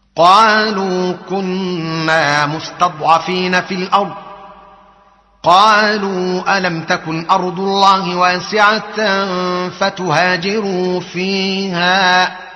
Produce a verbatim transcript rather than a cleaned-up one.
قالوا كنا مستضعفين في الأرض قالوا ألم تكن أرض الله واسعة فتهاجروا فيها